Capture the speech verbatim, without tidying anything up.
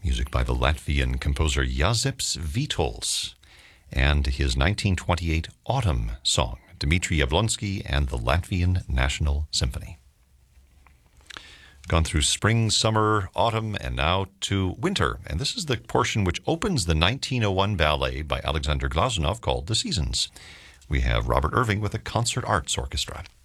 Music by the Latvian composer Jāzeps Vītols and his nineteen twenty-eight Autumn song, Dmitri Jablonski and the Latvian National Symphony. Gone through spring, summer, autumn, and now to winter. And this is the portion which opens the nineteen oh one ballet by Alexander Glazunov called The Seasons. We have Robert Irving with a Concert Arts Orchestra.